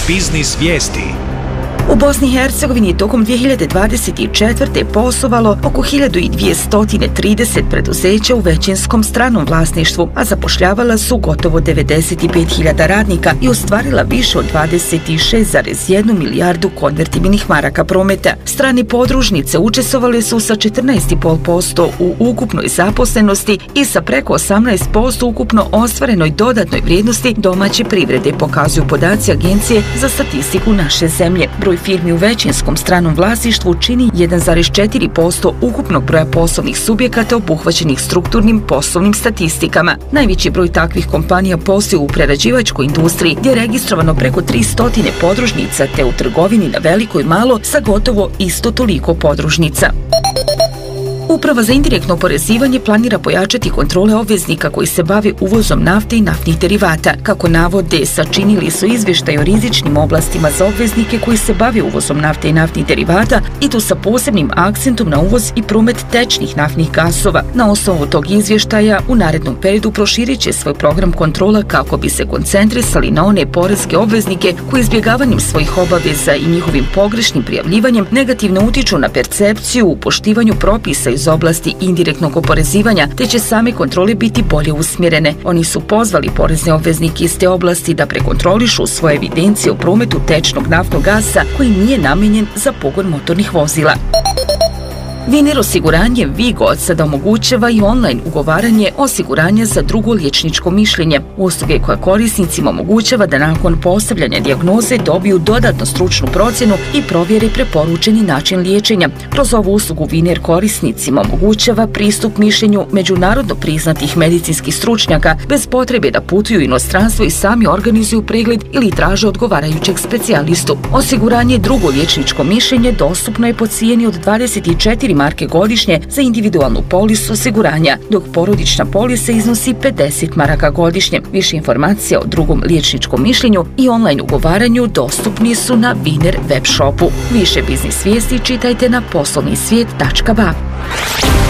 Biznis vijesti. U Bosni i Hercegovini je tokom 2024. poslovalo oko 1230 preduzeća u većinskom stranom vlasništvu, a zapošljavala su gotovo 95.000 radnika i ostvarila više od 26,1 milijardu konvertibilnih maraka prometa. Strane podružnice učestvovale su sa 14,5% u ukupnoj zaposlenosti i sa preko 18% ukupno ostvarenoj dodatnoj vrijednosti domaće privrede, pokazuju podaci Agencije za statistiku naše zemlje. Broj firmi u većinskom stranom vlasništvu čini 1,4% ukupnog broja poslovnih subjekata obuhvaćenih strukturnim poslovnim statistikama. Najveći broj takvih kompanija postoji u prerađivačkoj industriji, gdje je registrovano preko 300 podružnica, te u trgovini na veliko i malo sa gotovo isto toliko podružnica. Uprava za indirektno oporezivanje planira pojačati kontrole obveznika koji se bave uvozom nafte i naftnih derivata. Kako navode, sačinili su izvještaj o rizičnim oblastima za obveznike koji se bave uvozom nafte i naftnih derivata, i to sa posebnim akcentom na uvoz i promet tečnih naftnih gasova. Na osnovu tog izvještaja u narednom periodu proširit će svoj program kontrola kako bi se koncentrisali na one poreske obveznike koji izbjegavanjem svojih obaveza i njihovim pogrešnim prijavljivanjem negativno utiču na percepciju u poštivanju propisa iz oblasti indirektnog oporezivanja, te će same kontrole biti bolje usmjerene. Oni su pozvali porezne obveznike iz te oblasti da prekontrolišu svoje evidencije o prometu tečnog naftnog gasa koji nije namijenjen za pogon motornih vozila. Viner osiguranje Vigo od sada omogućava i online ugovaranje osiguranja za drugo liječničko mišljenje, usluge koja korisnicima omogućava da nakon postavljanja dijagnoze dobiju dodatnu stručnu procjenu i provjere preporučeni način liječenja. Kroz ovu uslugu Viner korisnicima omogućava pristup mišljenju međunarodno priznatih medicinskih stručnjaka bez potrebe da putuju u inostranstvo i sami organizuju pregled ili traže odgovarajućeg specijalistu. Osiguranje drugo liječničko mišljenje dostupno je po cijeni od 24 marke godišnje za individualnu polisu osiguranja, dok porodična polisa iznosi 50 maraka godišnje. Više informacija o drugom liječničkom mišljenju i online ugovaranju dostupni su na Viner web shopu. Više biznis vijesti čitajte na poslovnisvijet.ba.